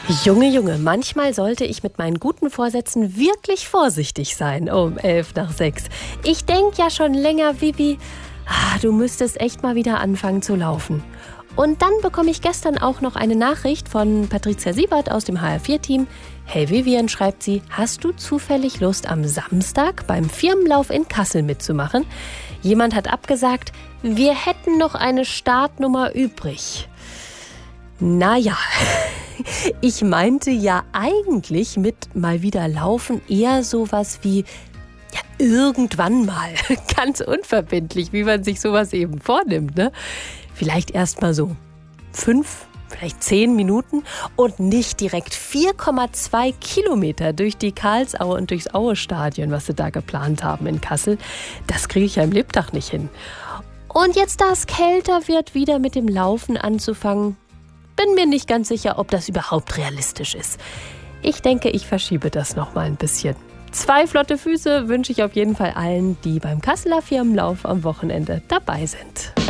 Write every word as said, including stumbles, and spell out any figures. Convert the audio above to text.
Junge, Junge, manchmal sollte ich mit meinen guten Vorsätzen wirklich vorsichtig sein. Um elf nach sechs. Ich denke ja schon länger, Vivi, ah, du müsstest echt mal wieder anfangen zu laufen. Und dann bekomme ich gestern auch noch eine Nachricht von Patricia Siebert aus dem H R vier Team. Hey Vivian, schreibt sie, hast du zufällig Lust, am Samstag beim Firmenlauf in Kassel mitzumachen? Jemand hat abgesagt, wir hätten noch eine Startnummer übrig. Naja, ich meinte ja eigentlich mit mal wieder laufen eher sowas wie ja, irgendwann mal. Ganz unverbindlich, wie man sich sowas eben vornimmt, ne? Vielleicht erst mal so fünf, vielleicht zehn Minuten und nicht direkt vier Komma zwei Kilometer durch die Karlsaue und durchs Aue-Stadion, was sie da geplant haben in Kassel. Das kriege ich ja im Lebtag nicht hin. Und jetzt, da es kälter wird, wieder mit dem Laufen anzufangen, bin mir nicht ganz sicher, ob das überhaupt realistisch ist. Ich denke, ich verschiebe das noch mal ein bisschen. Zwei flotte Füße wünsche ich auf jeden Fall allen, die beim Kasseler Firmenlauf am Wochenende dabei sind.